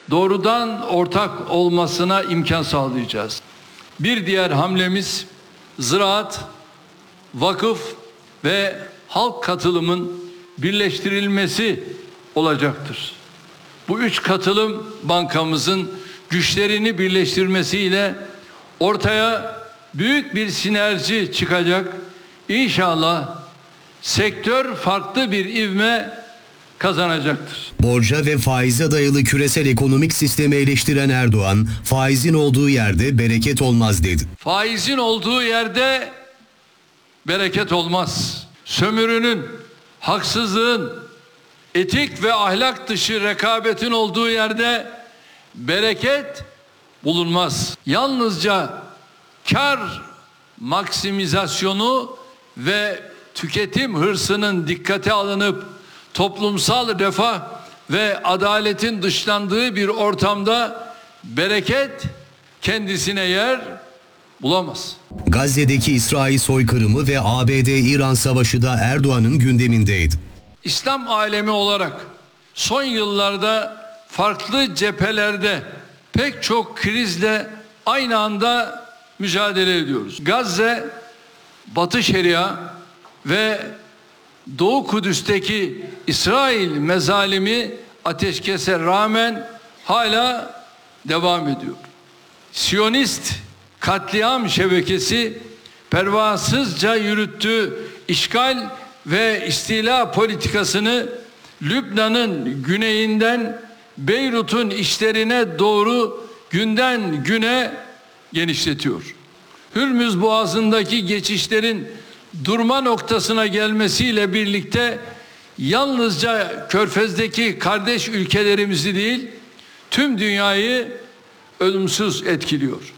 doğrudan ortak olmasına imkan sağlayacağız. Bir diğer hamlemiz ziraat, vakıf ve halk katılımın birleştirilmesi olacaktır. Bu üç katılım bankamızın güçlerini birleştirmesiyle ortaya büyük bir sinerji çıkacak. İnşallah sektör farklı bir ivme kazanacaktır. Borca ve faize dayalı küresel ekonomik sistemi eleştiren Erdoğan, faizin olduğu yerde bereket olmaz dedi. Faizin olduğu yerde bereket olmaz. Sömürünün, haksızlığın, etik ve ahlak dışı rekabetin olduğu yerde bereket bulunmaz. Yalnızca kar maksimizasyonu ve tüketim hırsının dikkate alınıp toplumsal refah ve adaletin dışlandığı bir ortamda bereket kendisine yer bulamaz. Gazze'deki İsrail soykırımı ve ABD-İran savaşı da Erdoğan'ın gündemindeydi. İslam alemi olarak son yıllarda farklı cephelerde pek çok krizle aynı anda mücadele ediyoruz. Gazze, Batı Şeria ve Doğu Kudüs'teki İsrail mezalimi ateşkese rağmen hala devam ediyor. Siyonist katliam şebekesi pervasızca yürüttüğü işgal ve istila politikasını Lübnan'ın güneyinden Beyrut'un içlerine doğru günden güne genişletiyor. Hürmüz Boğazı'ndaki geçişlerin durma noktasına gelmesiyle birlikte yalnızca Körfez'deki kardeş ülkelerimizi değil, tüm dünyayı ölümsüz etkiliyor.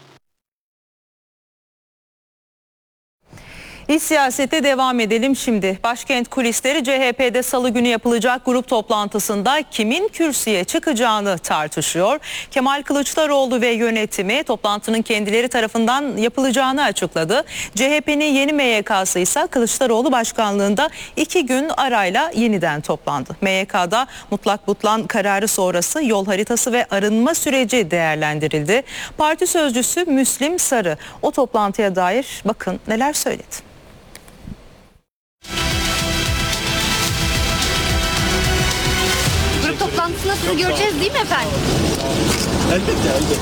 İç siyasete devam edelim şimdi. Başkent kulisleri CHP'de salı günü yapılacak grup toplantısında kimin kürsüye çıkacağını tartışıyor. Kemal Kılıçdaroğlu ve yönetimi toplantının kendileri tarafından yapılacağını açıkladı. CHP'nin yeni MYK'sı ise Kılıçdaroğlu başkanlığında 2 gün arayla yeniden toplandı. MYK'da mutlak butlan kararı sonrası yol haritası ve arınma süreci değerlendirildi. Parti sözcüsü Müslim Sarı o toplantıya dair bakın neler söyledi. Grup toplantısında sizi göreceğiz değil mi efendim? Elbette.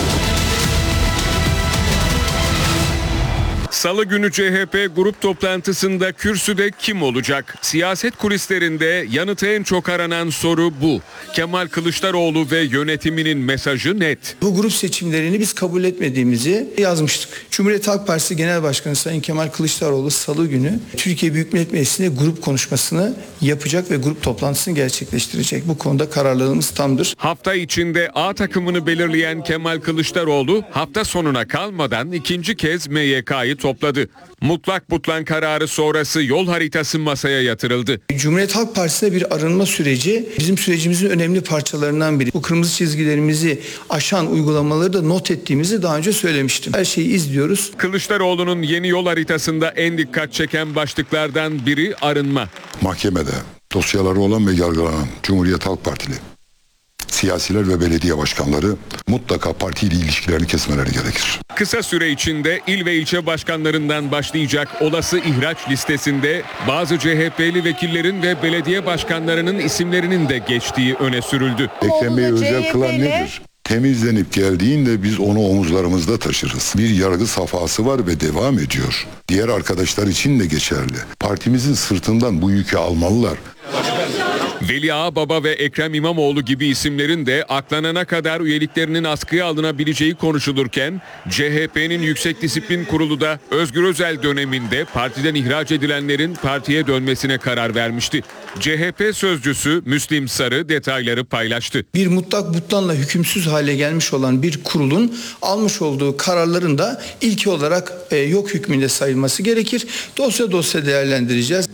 Salı günü CHP grup toplantısında kürsüde kim olacak? Siyaset kulislerinde yanıtı en çok aranan soru bu. Kemal Kılıçdaroğlu ve yönetiminin mesajı net. Bu grup seçimlerini biz kabul etmediğimizi yazmıştık. Cumhuriyet Halk Partisi Genel Başkanı Sayın Kemal Kılıçdaroğlu Salı günü Türkiye Büyük Millet Meclisi'nde grup konuşmasını yapacak ve grup toplantısını gerçekleştirecek. Bu konuda kararlılığımız tamdır. Hafta içinde A takımını belirleyen Kemal Kılıçdaroğlu hafta sonuna kalmadan ikinci kez MYK'yı topladı. Mutlak butlan kararı sonrası yol haritası masaya yatırıldı. Cumhuriyet Halk Partisi'nde bir arınma süreci bizim sürecimizin önemli parçalarından biri. Bu kırmızı çizgilerimizi aşan uygulamaları da not ettiğimizi daha önce söylemiştim. Her şeyi izliyoruz. Kılıçdaroğlu'nun yeni yol haritasında en dikkat çeken başlıklardan biri arınma. Mahkemede dosyaları olan ve yargılanan Cumhuriyet Halk Partili siyasiler ve belediye başkanları mutlaka partiyle ilişkilerini kesmeleri gerekir. Kısa süre içinde il ve ilçe başkanlarından başlayacak olası ihraç listesinde bazı CHP'li vekillerin ve belediye başkanlarının isimlerinin de geçtiği öne sürüldü. Ekrem Bey'i özel kılan nedir? Temizlenip geldiğinde biz onu omuzlarımızda taşırız. Bir yargı safhası var ve devam ediyor. Diğer arkadaşlar için de geçerli. Partimizin sırtından bu yükü almalılar. Veli Ağbaba ve Ekrem İmamoğlu gibi isimlerin de aklanana kadar üyeliklerinin askıya alınabileceği konuşulurken CHP'nin Yüksek Disiplin Kurulu da Özgür Özel döneminde partiden ihraç edilenlerin partiye dönmesine karar vermişti. CHP sözcüsü Müslim Sarı detayları paylaştı. Bir mutlak butlanla hükümsüz hale gelmiş olan bir kurulun almış olduğu kararların da ilki olarak yok hükmünde sayılması gerekir. Dosya değerlendireceğiz.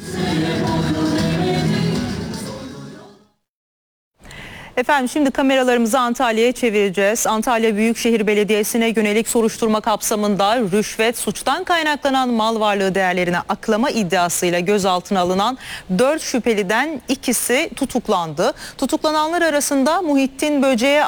Efendim şimdi kameralarımızı Antalya'ya çevireceğiz. Antalya Büyükşehir Belediyesi'ne yönelik soruşturma kapsamında rüşvet, suçtan kaynaklanan mal varlığı değerlerine aklama iddiasıyla gözaltına alınan 4 şüpheliden ikisi tutuklandı. Tutuklananlar arasında Muhittin Böce'ye